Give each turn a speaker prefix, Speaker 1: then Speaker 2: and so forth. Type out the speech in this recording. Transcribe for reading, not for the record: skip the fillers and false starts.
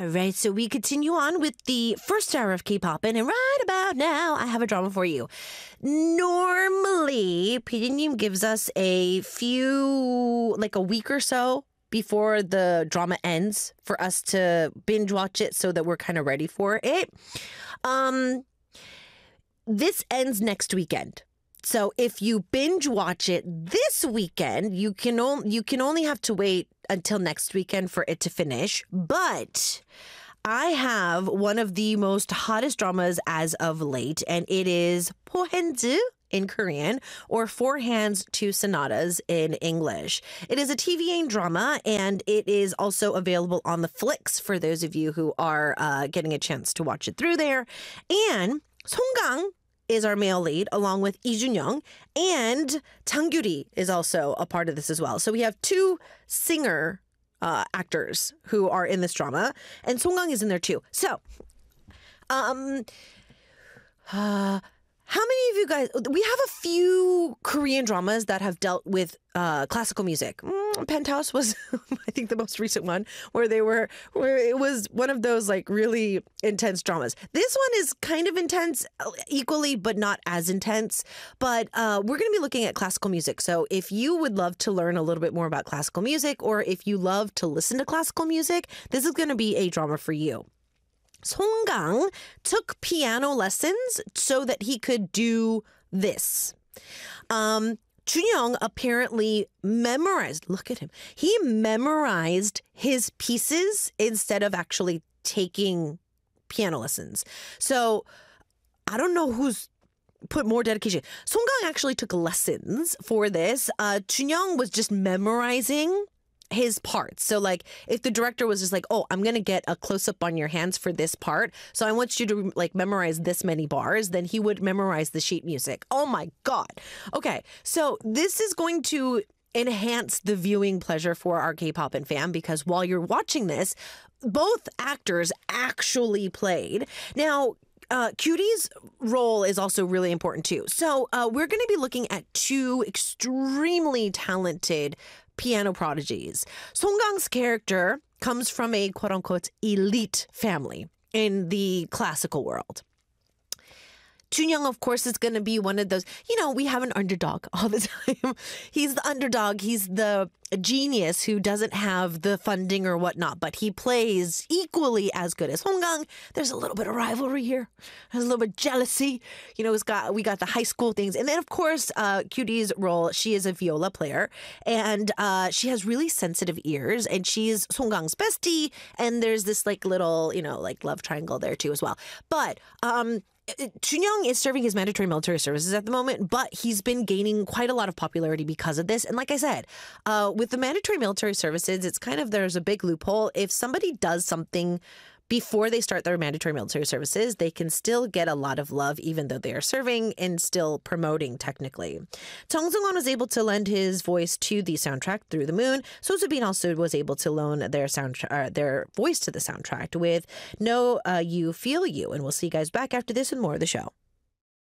Speaker 1: All right, so we continue on with the first hour of K-pop, and right about now, I have a drama for you. Normally, PD님 gives us a week or so before the drama ends for us to binge watch it so that we're kind of ready for it. This ends next weekend. So if you binge watch it this weekend, you can only have to wait until next weekend for it to finish. But I have one of the most hottest dramas as of late, and it is 포핸즈 in Korean, or Four Hands, Two Sonatas in English. It is a TVN drama, and it is also available on the Flicks for those of you who are getting a chance to watch it through there. And Song is our male lead, along with Lee Jun-young, and Jang Gyuri is also a part of this as well. So we have two singer actors who are in this drama, and Song Kang is in there too. So, how many of you guys, we have a few Korean dramas that have dealt with classical music. Penthouse was, I think, the most recent one where it was one of those like really intense dramas. This one is kind of intense equally, but not as intense. But we're going to be looking at classical music. So if you would love to learn a little bit more about classical music, or if you love to listen to classical music, this is going to be a drama for you. Song Kang took piano lessons so that he could do this. Jun-young apparently memorized, look at him, he memorized his pieces instead of actually taking piano lessons. So I don't know who's put more dedication. Song Kang actually took lessons for this. Jun-young was just memorizing his parts. So like if the director was just like, oh, I'm going to get a close up on your hands for this part, so I want you to like memorize this many bars, then he would memorize the sheet music. Oh my God. Okay. So this is going to enhance the viewing pleasure for our K-pop and fan, because while you're watching this, both actors actually played. Now, Cuties' role is also really important too. So we're going to be looking at two extremely talented piano prodigies. Song Kang's character comes from a quote-unquote elite family in the classical world. Jun-young, of course, is going to be one of those, we have an underdog all the time. He's the underdog. He's the genius who doesn't have the funding or whatnot, but he plays equally as good as Song Kang. There's a little bit of rivalry here. There's a little bit of jealousy. We got the high school things. And then, of course, Cutie's role, she is a viola player, and she has really sensitive ears, and she's Song Kang's bestie. And there's this like little, love triangle there too as well. But, Jun-young is serving his mandatory military services at the moment, but he's been gaining quite a lot of popularity because of this. And like I said, with the mandatory military services, it's kind of, there's a big loophole. If somebody does something before they start their mandatory military services, they can still get a lot of love, even though they are serving and still promoting technically. Jung Seung-won was able to lend his voice to the soundtrack Through the Moon. So Soobin also was able to loan their voice to the soundtrack with No You Feel You. And we'll see you guys back after this and more of the show.